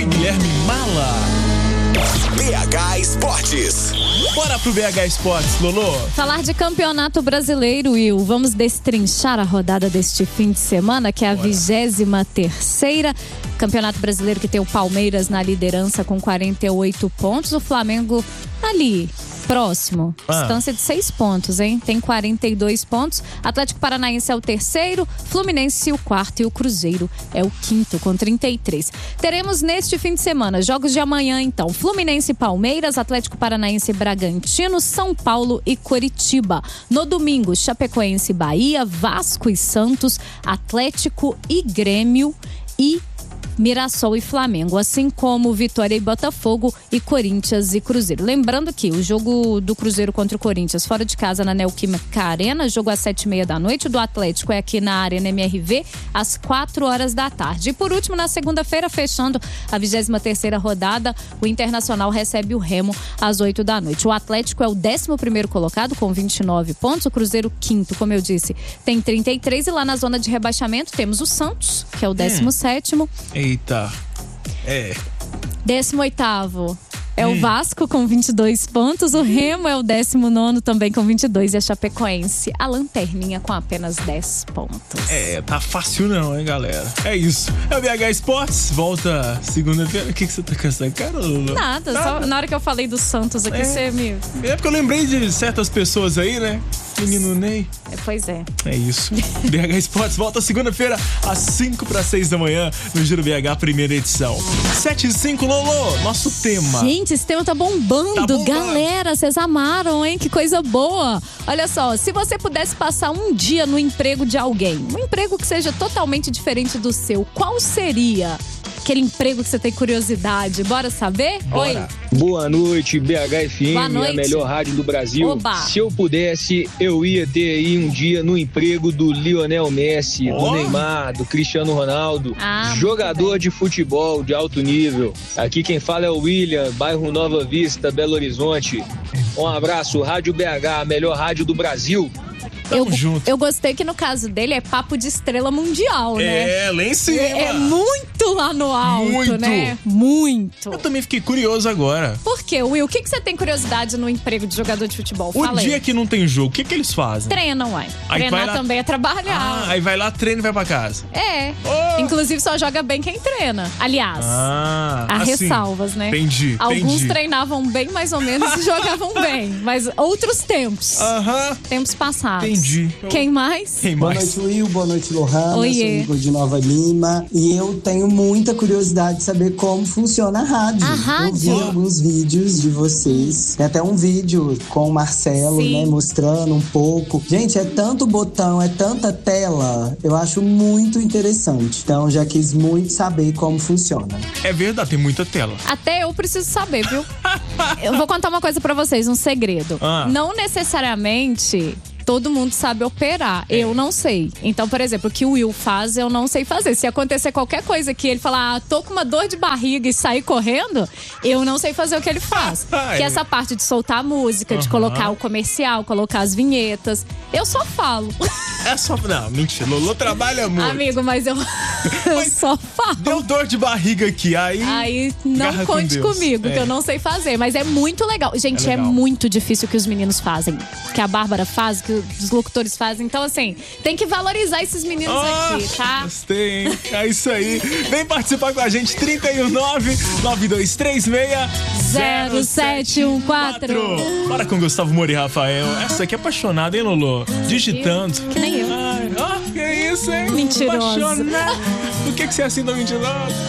Guilherme Mala. BH Esportes. Bora pro BH Esportes, Lolo. Falar de campeonato brasileiro, Will. Vamos destrinchar a rodada deste fim de semana, que é a 23ª. Campeonato brasileiro que tem o Palmeiras na liderança com 48 pontos. O Flamengo ali, próximo. Distância de 6 pontos, hein? Tem 42 pontos. Atlético Paranaense é o terceiro, Fluminense o quarto e o Cruzeiro é o quinto com 33. Teremos neste fim de semana jogos de amanhã, então. Fluminense e Palmeiras, Atlético Paranaense e Bragantino, São Paulo e Coritiba. No domingo, Chapecoense e Bahia, Vasco e Santos, Atlético e Grêmio e Mirassol e Flamengo, assim como Vitória e Botafogo e Corinthians e Cruzeiro. Lembrando que o jogo do Cruzeiro contra o Corinthians fora de casa na Neoquímica Arena, jogo às 7h30 da noite, o do Atlético é aqui na Arena MRV às 4h da tarde. E por último, na segunda-feira, fechando a 23ª rodada, o Internacional recebe o Remo às 8h da noite. O Atlético é o 11º colocado com 29 pontos, o Cruzeiro quinto, como eu disse, tem 33, e lá na zona de rebaixamento temos o Santos, que é o 17º. Eita. 18º é o Vasco com 22 pontos, o Remo é o 19º também com 22 e a Chapecoense, a lanterninha, com apenas 10 pontos. Tá fácil não, hein, galera? É isso. É o BH Esportes, volta segunda-feira. O que você tá com essa cara, Lulu? Nada, só na hora que eu falei do Santos aqui, você me... É porque eu lembrei de certas pessoas aí, né? Menino Ney. Pois é. É isso. BH Esportes volta segunda-feira às 5:06 da manhã no Giro BH, primeira edição. 7h05, Lolo, nosso tema. Gente, esse tema tá bombando. Galera, vocês amaram, hein? Que coisa boa. Olha só, se você pudesse passar um dia no emprego de alguém, um emprego que seja totalmente diferente do seu, qual seria? Aquele emprego que você tem curiosidade. Bora saber? Bora. Oi. Boa noite, BH FM, Boa noite. a melhor rádio do Brasil. Oba. Se eu pudesse, eu ia ter aí um dia no emprego do Lionel Messi, do Neymar, do Cristiano Ronaldo, jogador de futebol de alto nível. Aqui quem fala é o William, bairro Nova Vista, Belo Horizonte. Um abraço, Rádio BH, a melhor rádio do Brasil. Eu gostei que no caso dele é papo de estrela mundial, né? É, lá em cima. É muito lá no alto, né? Muito. Eu também fiquei curioso agora. Por quê, Will? O que você tem curiosidade no emprego de jogador de futebol? O Fala dia aí. que não tem jogo, o que eles fazem? Treinam, uai. Aí Treinar lá... também é trabalhar. Aí vai lá, treina e vai pra casa. Inclusive só joga bem quem treina. Aliás, há assim, ressalvas, né? Entendi. Alguns treinavam bem, mais ou menos, e jogavam bem. Mas outros tempos. Tempos passados. Entendi. Quem mais? Boa noite, Will. Boa noite, Lohana. Oiê. Sou Igor de Nova Lima. E eu tenho muita curiosidade de saber como funciona a rádio. Eu vi alguns vídeos de vocês. Tem até um vídeo com o Marcelo, né? Mostrando um pouco. Gente, é tanto botão, é tanta tela. Eu acho muito interessante. Então, já quis muito saber como funciona. É verdade, tem muita tela. Até eu preciso saber, viu? Eu vou contar uma coisa pra vocês, um segredo. Não necessariamente todo mundo sabe operar. Eu não sei. Então, por exemplo, o que o Will faz, eu não sei fazer. Se acontecer qualquer coisa que ele falar, tô com uma dor de barriga e sair correndo, eu não sei fazer o que ele faz. Que é essa parte de soltar a música, de colocar o comercial, colocar as vinhetas. Eu só falo. É só... Não, mentira. Lolo trabalha muito. Amigo, mas eu só falo. Deu dor de barriga aqui, aí não conte comigo, que eu não sei fazer. Mas é muito legal. Gente, é muito difícil o que os meninos fazem. Que a Bárbara faz, que os locutores fazem. Então, assim, tem que valorizar esses meninos aqui, tá? Gostei, hein? É isso aí. Vem participar com a gente, 319-9236-0714. Bora com Gustavo Moura e Rafael. Essa aqui é apaixonada, hein, Lolo? Digitando. Que nem eu. Que isso, hein? Mentirosa. Apaixonada. Por que você é assim tão mentirosa?